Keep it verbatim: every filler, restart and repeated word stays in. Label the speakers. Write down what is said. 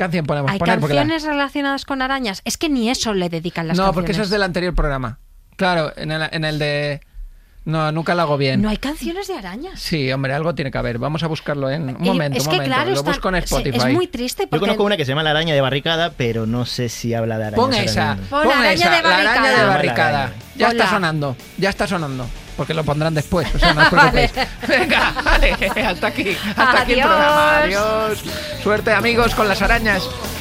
Speaker 1: canción podemos
Speaker 2: ¿Hay
Speaker 1: poner?
Speaker 2: canciones
Speaker 1: la...
Speaker 2: relacionadas con arañas? Es que ni eso le dedican las
Speaker 1: no,
Speaker 2: canciones.
Speaker 1: No, porque eso es del anterior programa. Claro, en el, en el de... No, nunca lo hago bien.
Speaker 2: ¿No hay canciones de arañas?
Speaker 1: Sí, hombre, algo tiene que haber. Vamos a buscarlo en un momento,
Speaker 2: es
Speaker 1: un
Speaker 2: que,
Speaker 1: momento.
Speaker 2: Claro,
Speaker 1: lo
Speaker 2: está,
Speaker 1: busco en Spotify.
Speaker 2: Es muy triste porque...
Speaker 3: Yo conozco una que se llama La araña de barricada, pero no sé si habla de arañas.
Speaker 1: Pon esa,
Speaker 2: pon,
Speaker 1: pon
Speaker 2: araña
Speaker 1: esa,
Speaker 2: de
Speaker 1: la araña de barricada.
Speaker 3: Araña.
Speaker 1: Ya
Speaker 2: Hola.
Speaker 1: está sonando, ya está sonando. Porque lo pondrán después, o sea, no os preocupéis.
Speaker 2: Vale.
Speaker 1: Venga, vale, hasta aquí, hasta aquí el programa. Adiós. Suerte, amigos, con las arañas.